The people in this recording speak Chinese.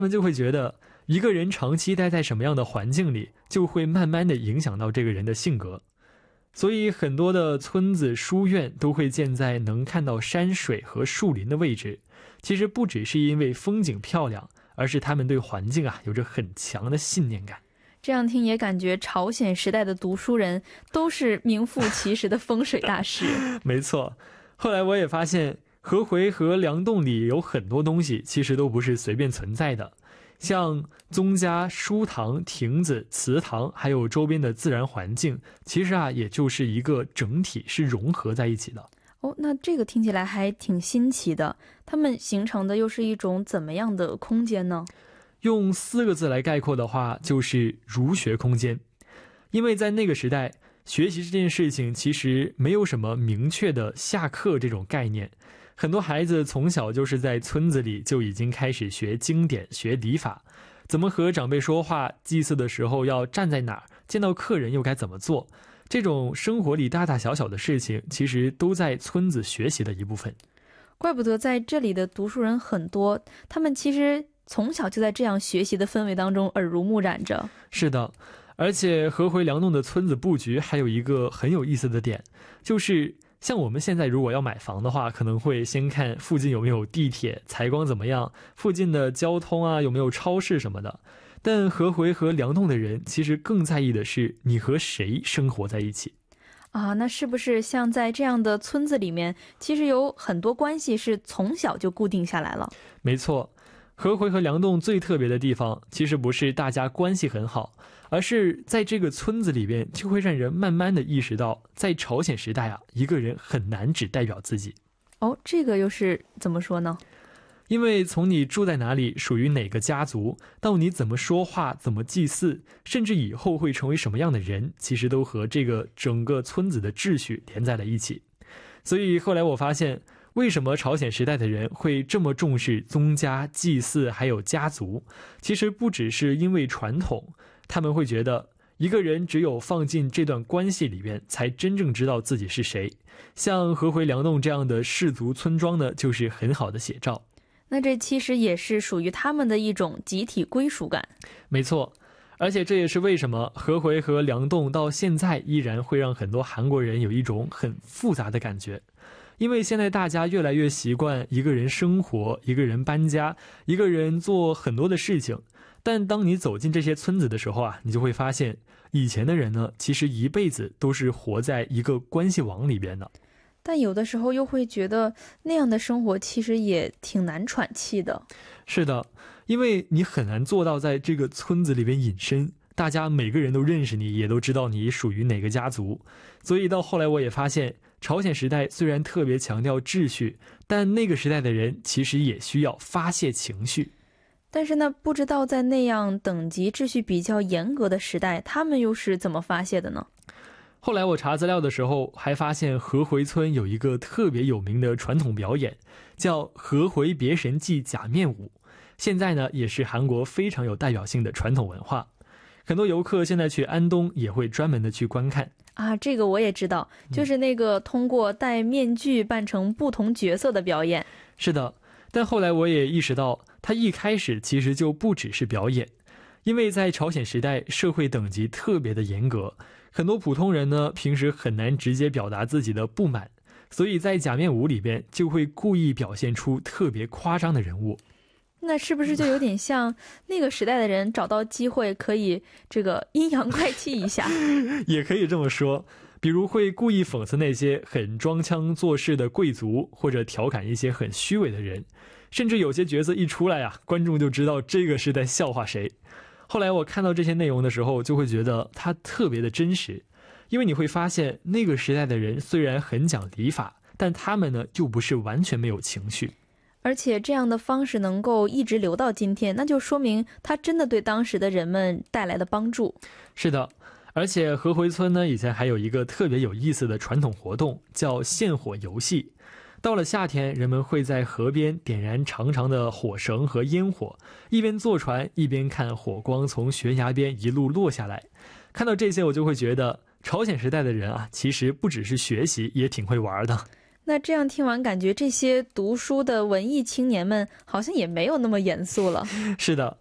他们就会觉得一个人长期待在什么样的环境里，就会慢慢的影响到这个人的性格。所以很多的村子书院都会建在能看到山水和树林的位置，其实不只是因为风景漂亮，而是他们对环境有着很强的信念感。 这样听也感觉朝鲜时代的读书人都是名副其实的风水大师。 没错，后来我也发现河回和梁洞里有很多东西其实都不是随便存在的，像宗家、书堂、亭子、祠堂，还有周边的自然环境，其实也就是一个整体，是融合在一起的。 那这个听起来还挺新奇的，它们形成的又是一种怎么样的空间呢？ 用4个字来概括的话，就是儒学空间。因为在那个时代，学习这件事情其实没有什么明确的下课这种概念，很多孩子从小就是在村子里就已经开始学经典、学礼法，怎么和长辈说话，祭祀的时候要站在哪儿，见到客人又该怎么做，这种生活里大大小小的事情，其实都在村子学习的一部分。 怪不得在这里的读书人很多，他们其实从小就在这样学习的氛围当中耳濡目染着。 是的，而且河回梁洞的村子布局还有一个很有意思的点，就是像我们现在如果要买房的话，可能会先看附近有没有地铁，采光怎么样，附近的交通有没有超市什么的。但河回和梁洞的人其实更在意的是你和谁生活在一起。 那是不是像在这样的村子里面，其实有很多关系是从小就固定下来了？ 没错，河回和梁洞最特别的地方，其实不是大家关系很好，而是在这个村子里边，就会让人慢慢的意识到，在朝鲜时代一个人很难只代表自己。 这个又是怎么说呢？ 因为从你住在哪里，属于哪个家族，到你怎么说话，怎么祭祀，甚至以后会成为什么样的人，其实都和这个整个村子的秩序连在了一起。所以后来我发现，为什么朝鲜时代的人会这么重视宗家、祭祀还有家族，其实不只是因为传统，他们会觉得一个人只有放进这段关系里边，才真正知道自己是谁。像河回梁洞这样的氏族村庄呢，就是很好的写照。 那这其实也是属于他们的一种集体归属感。 没错，而且这也是为什么河回和梁洞到现在依然会让很多韩国人有一种很复杂的感觉。因为现在大家越来越习惯一个人生活，一个人搬家，一个人做很多的事情，但当你走进这些村子的时候你就会发现，以前的人呢，其实一辈子都是活在一个关系网里边的。 但有的时候又会觉得那样的生活其实也挺难喘气的。 是的，因为你很难做到在这个村子里边隐身，大家每个人都认识你，也都知道你属于哪个家族。所以到后来我也发现，朝鲜时代虽然特别强调秩序，但那个时代的人其实也需要发泄情绪。 但是呢，不知道在那样等级秩序比较严格的时代，他们又是怎么发泄的呢？ 后来我查资料的时候，还发现河回村有一个特别有名的传统表演，叫河回别神祭假面舞。现在呢，也是韩国非常有代表性的传统文化。很多游客现在去安东也会专门的去观看。 这个我也知道，就是那个通过戴面具扮成不同角色的表演。 是的，但后来我也意识到，它一开始其实就不只是表演。因为在朝鲜时代，社会等级特别的严格，很多普通人呢，平时很难直接表达自己的不满，所以在假面舞里边就会故意表现出特别夸张的人物。 那是不是就有点像那个时代的人找到机会可以这个阴阳怪气一下？ 也可以这么说，比如会故意讽刺那些很装腔作势的贵族，或者调侃一些很虚伪的人，甚至有些角色一出来观众就知道这个是在笑话谁。后来我看到这些内容的时候，就会觉得它特别的真实，因为你会发现那个时代的人虽然很讲礼法，但他们呢又不是完全没有情绪。 而且这样的方式能够一直留到今天，那就说明它真的对当时的人们带来了帮助。 是的，而且河回村呢以前还有一个特别有意思的传统活动，叫献火游戏。到了夏天，人们会在河边点燃长长的火绳和烟火，一边坐船一边看火光从悬崖边一路落下来。看到这些，我就会觉得朝鲜时代的人其实不只是学习，也挺会玩的。 那这样听完，感觉这些读书的文艺青年们好像也没有那么严肃了。 是的，